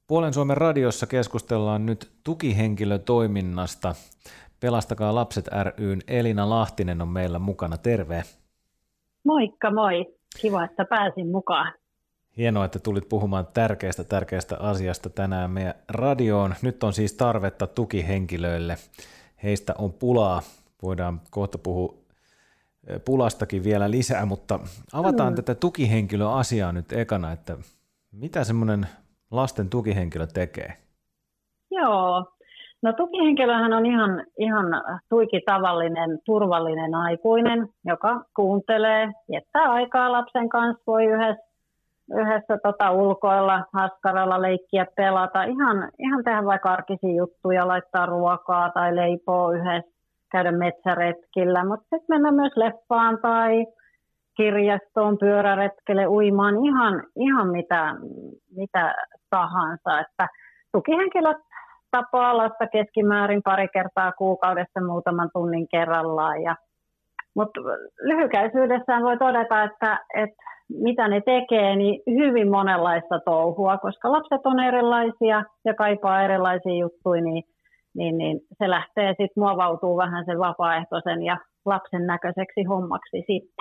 Puolen Suomen radiossa keskustellaan nyt tukihenkilötoiminnasta. Pelastakaa lapset ry:n Elina Lahtinen on meillä mukana. Terve. Moikka moi. Kiva, että pääsin mukaan. Hienoa, että tulit puhumaan tärkeästä asiasta tänään meidän radioon. Nyt on siis tarvetta tukihenkilöille. Heistä on pulaa. Voidaan kohta puhua pulastakin vielä lisää, mutta avataan tätä tukihenkilöasiaa nyt ekana, että mitä semmoinen lasten tukihenkilö tekee? Joo, no tukihenkilöhän on ihan tuiki tavallinen, turvallinen aikuinen, joka kuuntelee, jättää aikaa lapsen kanssa, voi yhdessä ulkoilla, haskaralla leikkiä, pelata, ihan tehdä vaikka arkisia juttuja, laittaa ruokaa tai leipoo yhdessä, käydä metsäretkillä, mutta sitten mennä myös leffaan tai kirjastoon, pyöräretkelle, uimaan, ihan mitä tahansa. Että tukihenkilöt tapaa lasta keskimäärin pari kertaa kuukaudessa muutaman tunnin kerrallaan. Mutta lyhykäisyydessään voi todeta, että mitä ne tekee, niin hyvin monenlaista touhua, koska lapset on erilaisia ja kaipaa erilaisia juttuja, niin se lähtee sitten muovautuu vähän sen vapaaehtoisen ja lapsen näköiseksi hommaksi sitten.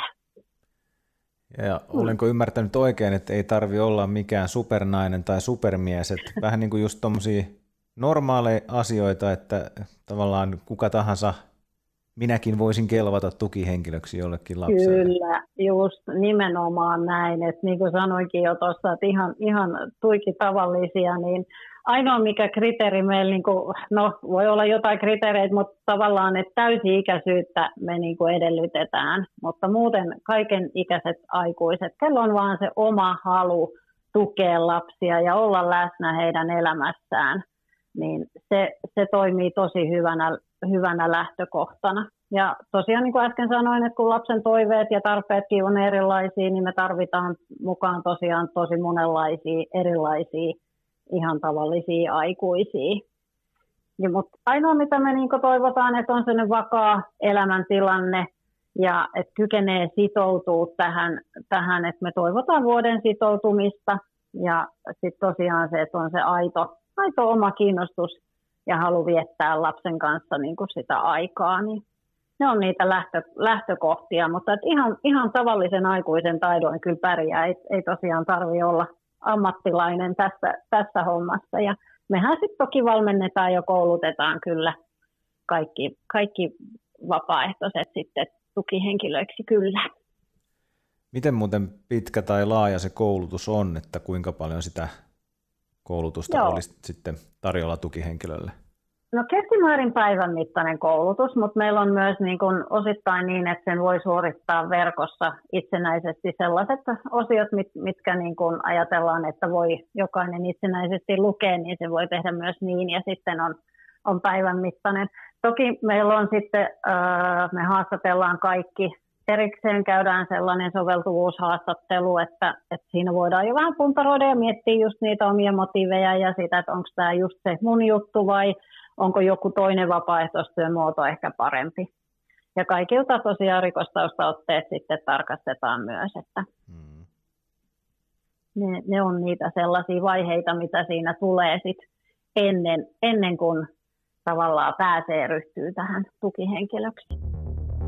Ja olenko ymmärtänyt oikein, että ei tarvitse olla mikään supernainen tai supermies, että vähän niin kuin just tommosia normaaleja asioita, että tavallaan kuka tahansa minäkin voisin kelvata tukihenkilöksi jollekin lapselle. Kyllä, just nimenomaan näin, että niin kuin sanoinkin jo tuossa, että ihan tuiki tavallisia, niin ainoa mikä kriteeri meillä, niin kuin, no voi olla jotain kriteereitä, mutta tavallaan, että täysi-ikäisyyttä me niin kuin edellytetään, mutta muuten kaiken ikäiset aikuiset, kello on vaan se oma halu tukea lapsia ja olla läsnä heidän elämässään, niin se toimii tosi hyvänä lähtökohtana. Ja tosiaan niin kuin äsken sanoin, että kun lapsen toiveet ja tarpeetkin on erilaisia, niin me tarvitaan mukaan tosiaan tosi monenlaisia erilaisia ihan tavallisia aikuisia. Mutta ainoa mitä me niin kuin toivotaan, että on sellainen vakaa elämäntilanne ja että kykenee sitoutua tähän, että me toivotaan vuoden sitoutumista ja sitten tosiaan se, että on se aito oma kiinnostus ja halu viettää lapsen kanssa niin kuin sitä aikaa, niin ne on niitä lähtökohtia, mutta et ihan tavallisen aikuisen taidoin kyllä pärjää, ei tosiaan tarvitse olla ammattilainen tässä hommassa. Ja mehän sitten toki valmennetaan ja koulutetaan kyllä kaikki vapaaehtoiset sitten tukihenkilöiksi kyllä. Miten muuten pitkä tai laaja se koulutus on, että kuinka paljon sitä koulutusta olisi sitten tarjolla tukihenkilölle? No keskimäärin päivän mittainen koulutus, mutta meillä on myös niin kuin osittain niin, että sen voi suorittaa verkossa itsenäisesti sellaiset osiot, mitkä niin kuin ajatellaan, että voi jokainen itsenäisesti lukea, niin se voi tehdä myös niin ja sitten on päivän mittainen. Toki meillä on sitten, me haastatellaan kaikki, erikseen käydään sellainen soveltuvuushaastattelu, että siinä voidaan jo vähän puntaroida ja miettiä just niitä omia motiiveja ja sitä, että onko tämä just se mun juttu vai onko joku toinen vapaaehtoistyön muoto ehkä parempi. Ja kaikilta tosiaan rikostaustaotteet sitten tarkastetaan myös, että ne on niitä sellaisia vaiheita, mitä siinä tulee sitten ennen kuin tavallaan pääsee ryhtyä tähän tukihenkilöksi.